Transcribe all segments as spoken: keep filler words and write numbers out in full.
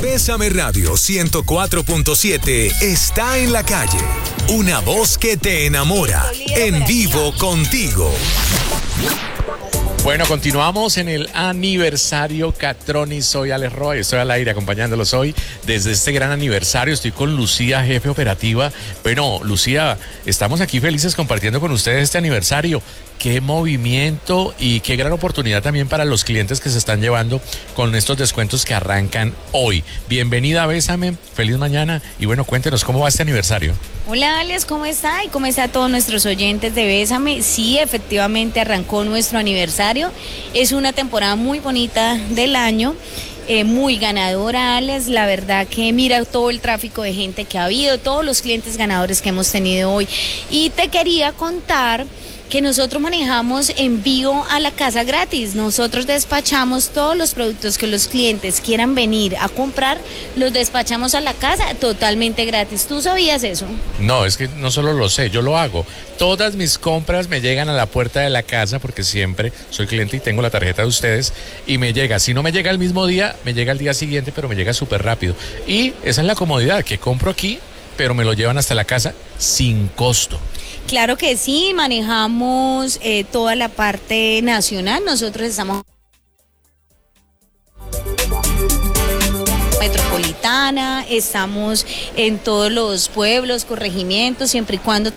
Bésame Radio ciento cuatro punto siete está en la calle. Una voz que te enamora. En vivo contigo. Bueno, continuamos en el aniversario Catronics. Soy Alex Roy, estoy al aire acompañándolos hoy desde este gran aniversario. Estoy con Lucía, jefe operativa. Bueno, Lucía, estamos aquí felices compartiendo con ustedes este aniversario. Qué movimiento y qué gran oportunidad también para los clientes que se están llevando con estos descuentos que arrancan hoy. Bienvenida a Bésame, feliz mañana y bueno, cuéntenos cómo va este aniversario. Hola Alex, ¿cómo está? Y cómo está todos nuestros oyentes de Bésame. Sí, efectivamente arrancó nuestro aniversario. Es una temporada muy bonita del año. Eh, muy ganadora, Alex, la verdad que mira todo el tráfico de gente que ha habido, todos los clientes ganadores que hemos tenido hoy. Y te quería contar que nosotros manejamos envío a la casa gratis. Nosotros despachamos todos los productos que los clientes quieran venir a comprar, los despachamos a la casa totalmente gratis. ¿Tú sabías eso? No, es que no solo lo sé, yo lo hago. Todas mis compras me llegan a la puerta de la casa porque siempre soy cliente y tengo la tarjeta de ustedes y me llega. Si no me llega el mismo día, me llega el día siguiente, pero me llega súper rápido. Y esa es la comodidad, que compro aquí, pero me lo llevan hasta la casa sin costo. Claro que sí, manejamos eh, toda la parte nacional. Nosotros estamos metropolitana, estamos en todos los pueblos, corregimientos, siempre y cuando.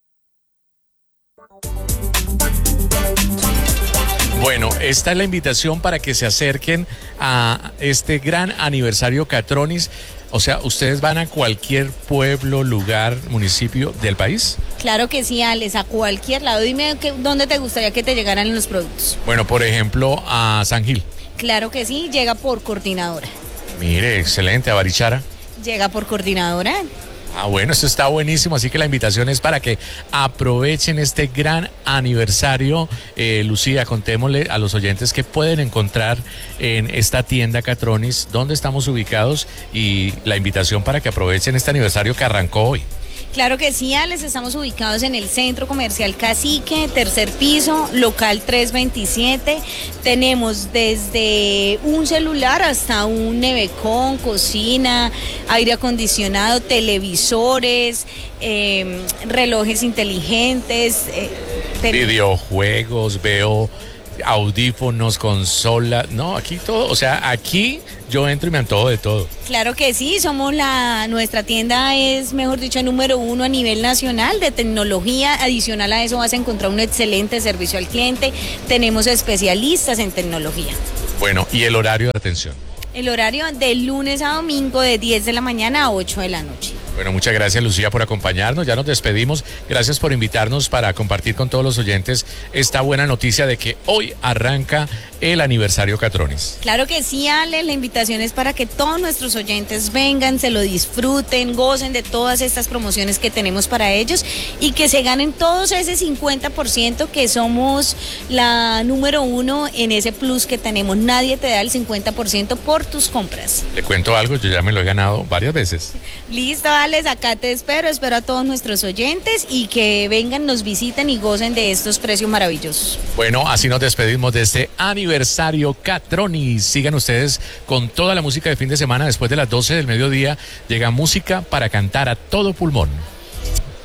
Bueno, esta es la invitación para que se acerquen a este gran aniversario Catronics. O sea, ¿ustedes van a cualquier pueblo, lugar, municipio del país? Claro que sí, Alex, a cualquier lado. Dime que, dónde te gustaría que te llegaran los productos. Bueno, por ejemplo, a San Gil. Claro que sí, llega por coordinadora. Mire, excelente, a Barichara. Llega por coordinadora. Ah, bueno, esto está buenísimo, así que la invitación es para que aprovechen este gran aniversario. Eh, Lucía, contémosle a los oyentes qué pueden encontrar en esta tienda Catronics, dónde estamos ubicados y la invitación para que aprovechen este aniversario que arrancó hoy. Claro que sí, Alex, estamos ubicados en el Centro Comercial Cacique, tercer piso, local trescientos veintisiete. Tenemos desde un celular hasta un nevecón, cocina, aire acondicionado, televisores, eh, relojes inteligentes. Eh, ten... Videojuegos, veo audífonos, consola, no, aquí todo, o sea, aquí yo entro y me antojo de todo. Claro que sí, somos la, nuestra tienda es, mejor dicho, número uno a nivel nacional de tecnología. Adicional a eso vas a encontrar un excelente servicio al cliente. Tenemos especialistas en tecnología. Bueno, ¿y el horario de atención? El horario de lunes a domingo de diez de la mañana a ocho de la noche. Bueno, muchas gracias Lucía por acompañarnos, ya nos despedimos, gracias por invitarnos para compartir con todos los oyentes esta buena noticia de que hoy arranca el aniversario Catronics. Claro que sí, Ale, la invitación es para que todos nuestros oyentes vengan, se lo disfruten, gocen de todas estas promociones que tenemos para ellos y que se ganen todos ese cincuenta por ciento que somos la número uno en ese plus que tenemos. Nadie te da el cincuenta por ciento por tus compras. Le cuento algo, yo ya me lo he ganado varias veces. Listo, Alex, acá te espero, espero a todos nuestros oyentes y que vengan, nos visiten y gocen de estos precios maravillosos. Bueno, así nos despedimos de este aniversario Catronics. Sigan ustedes con toda la música de fin de semana. Después de las doce del mediodía llega música para cantar a todo pulmón.